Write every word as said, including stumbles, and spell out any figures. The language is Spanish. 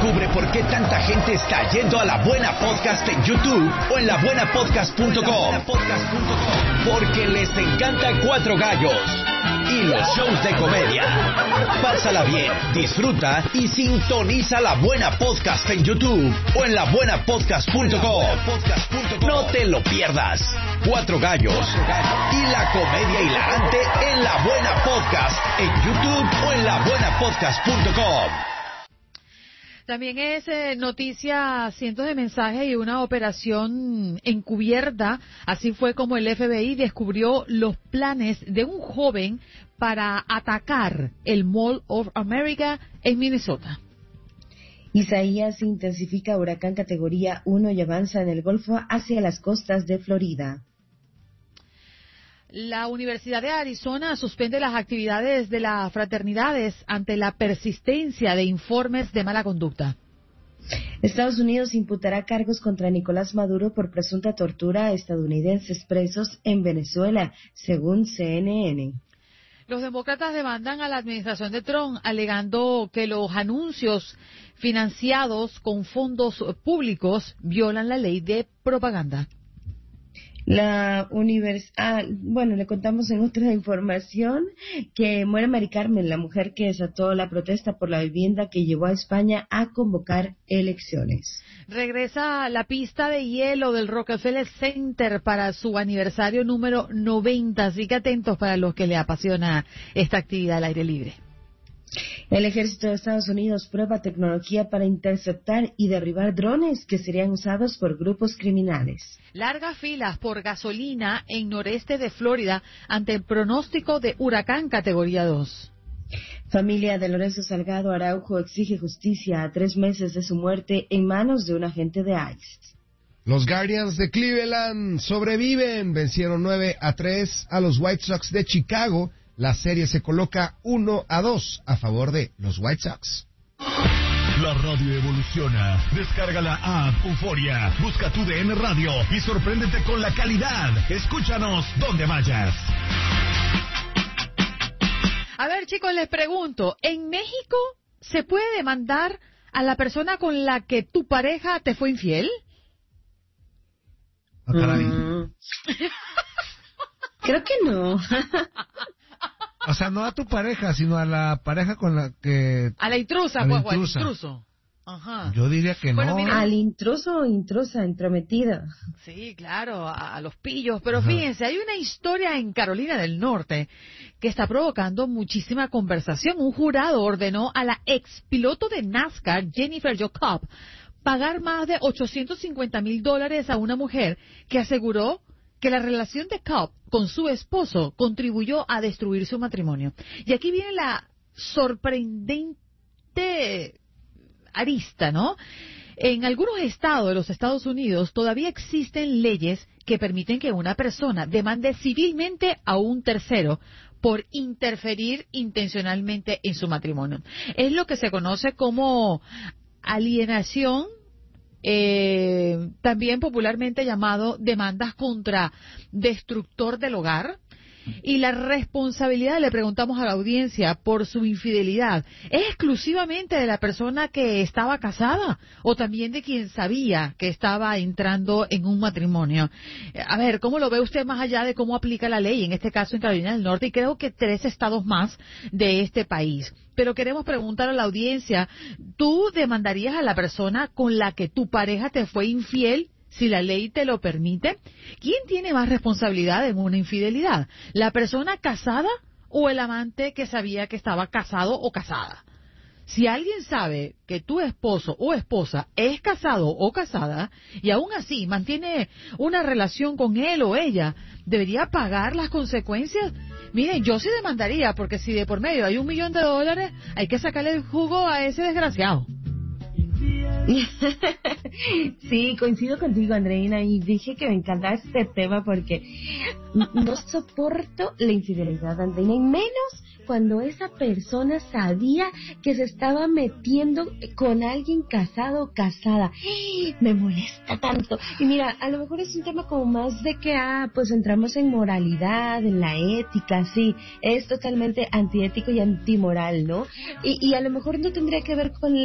Descubre por qué tanta gente está yendo a La Buena Podcast en YouTube o en la buena podcast punto com. Porque les encanta Cuatro Gallos y los shows de comedia. Pásala bien, disfruta y sintoniza La Buena Podcast en YouTube o en la buena podcast punto com. No te lo pierdas. Cuatro Gallos y la comedia hilarante en La Buena Podcast en YouTube o en la buena podcast punto com. También es eh, noticia cientos de mensajes y una operación encubierta. Así fue como el F B I descubrió los planes de un joven para atacar el Mall of America en Minnesota. Isaías intensifica huracán categoría uno y avanza en el Golfo hacia las costas de Florida. La Universidad de Arizona suspende las actividades de las fraternidades ante la persistencia de informes de mala conducta. Estados Unidos imputará cargos contra Nicolás Maduro por presunta tortura a estadounidenses presos en Venezuela, según C N N. Los demócratas demandan a la administración de Trump alegando que los anuncios financiados con fondos públicos violan la ley de propaganda. La universidad, ah, bueno, le contamos en otra información que muere Mari Carmen, la mujer que desató la protesta por la vivienda que llevó a España a convocar elecciones. Regresa la pista de hielo del Rockefeller Center para su aniversario número noventa, así que atentos para los que le apasiona esta actividad al aire libre. El ejército de Estados Unidos prueba tecnología para interceptar y derribar drones que serían usados por grupos criminales. Largas filas por gasolina en noreste de Florida ante el pronóstico de huracán categoría dos. Familia de Lorenzo Salgado Araujo exige justicia a tres meses de su muerte en manos de un agente de ICE. Los Guardians de Cleveland sobreviven, vencieron nueve a tres a los White Sox de Chicago. La serie se coloca uno a dos a favor de los White Sox. La radio evoluciona. Descarga la app Euforia. Busca tu D N Radio y sorpréndete con la calidad. Escúchanos donde vayas. A ver, chicos, les pregunto, ¿en México se puede demandar a la persona con la que tu pareja te fue infiel? Ah, caray. Mm. Creo que no. O sea, no a tu pareja, sino a la pareja con la que... A la intrusa, a la pues, intrusa. al intruso. Ajá. Yo diría que Bueno, no. mira. Al intruso o intrusa, entrometida. Sí, claro, a, a los pillos. Pero Ajá. fíjense, hay una historia en Carolina del Norte que está provocando muchísima conversación. Un jurado ordenó a la ex piloto de NASCAR, Jennifer Jacob, pagar más de ochocientos cincuenta mil dólares a una mujer que aseguró que la relación de Cobb con su esposo contribuyó a destruir su matrimonio. Y aquí viene la sorprendente arista, ¿no? En algunos estados de los Estados Unidos todavía existen leyes que permiten que una persona demande civilmente a un tercero por interferir intencionalmente en su matrimonio. Es lo que se conoce como alienación, Eh, también popularmente llamado demandas contra destructor del hogar. Y la responsabilidad, le preguntamos a la audiencia, por su infidelidad, ¿es exclusivamente de la persona que estaba casada o también de quien sabía que estaba entrando en un matrimonio? A ver, ¿cómo lo ve usted más allá de cómo aplica la ley, en este caso en Carolina del Norte y creo que tres estados más de este país? Pero queremos preguntar a la audiencia, ¿tú demandarías a la persona con la que tu pareja te fue infiel si la ley te lo permite? ¿Quién tiene más responsabilidad en una infidelidad? ¿La persona casada o el amante que sabía que estaba casado o casada? Si alguien sabe que tu esposo o esposa es casado o casada y aún así mantiene una relación con él o ella, ¿debería pagar las consecuencias? Miren, yo sí demandaría, porque si de por medio hay un millón de dólares, hay que sacarle el jugo a ese desgraciado. Sí, coincido contigo, Andreina, y dije que me encantaba este tema porque no soporto la infidelidad, Andreina, y menos cuando esa persona sabía que se estaba metiendo con alguien casado o casada. Me molesta tanto. Y mira, a lo mejor es un tema como más de que, ah, pues entramos en moralidad, en la ética, sí, es totalmente antiético y antimoral, ¿no? Y, y a lo mejor no tendría que ver con